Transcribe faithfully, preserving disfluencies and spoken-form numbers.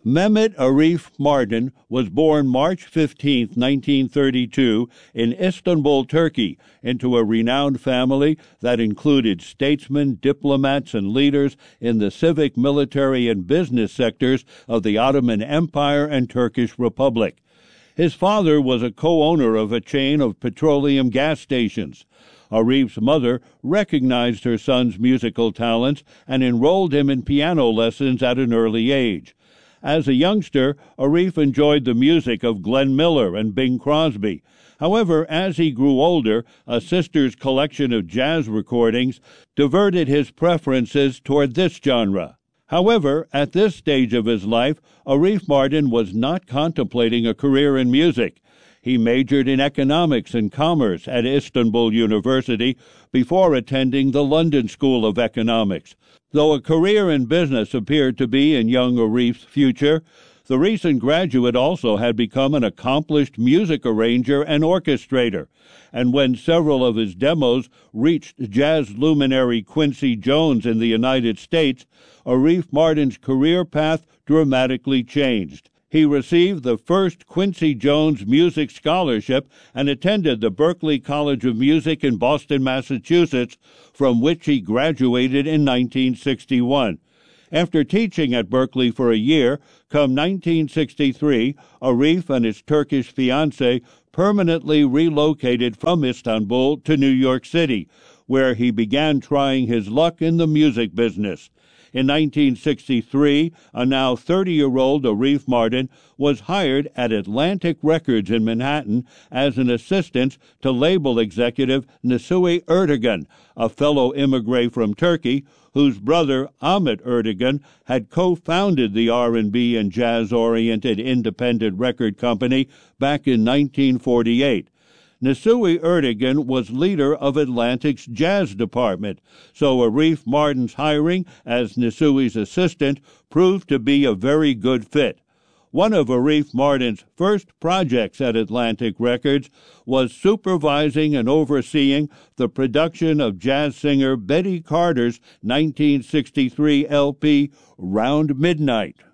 Mehmet Arif Mardin was born March fifteenth, nineteen thirty-two, in Istanbul, Turkey, into a renowned family that included statesmen, diplomats, and leaders in the civic, military, and business sectors of the Ottoman Empire and Turkish Republic. His father was a co-owner of a chain of petroleum gas stations. Arif's mother recognized her son's musical talents and enrolled him in piano lessons at an early age. As a youngster, Arif enjoyed the music of Glenn Miller and Bing Crosby. However, as he grew older, a sister's collection of jazz recordings diverted his preferences toward this genre. However, at this stage of his life, Arif Mardin was not contemplating a career in music. He majored in economics and commerce at Istanbul University before attending the London School of Economics. Though a career in business appeared to be in young Arif's future, the recent graduate also had become an accomplished music arranger and orchestrator, and when several of his demos reached jazz luminary Quincy Jones in the United States, Arif Mardin's career path dramatically changed. He received the first Quincy Jones Music Scholarship and attended the Berklee College of Music in Boston, Massachusetts, from which he graduated in nineteen sixty-one. After teaching at Berklee for a year, come nineteen sixty-three, Arif and his Turkish fiancée permanently relocated from Istanbul to New York City, where he began trying his luck in the music business. In nineteen sixty-three, a now thirty-year-old Arif Mardin was hired at Atlantic Records in Manhattan as an assistant to label executive Nasuhi Ertegun, a fellow immigrant from Turkey, whose brother Ahmet Ertegun had co-founded the R and B and jazz-oriented independent record company back in nineteen forty-eight. Nasuhi Ertegun was leader of Atlantic's jazz department, so Arif Mardin's hiring as Nasuhi's assistant proved to be a very good fit. One of Arif Mardin's first projects at Atlantic Records was supervising and overseeing the production of jazz singer Betty Carter's nineteen sixty-three L P, Round Midnight.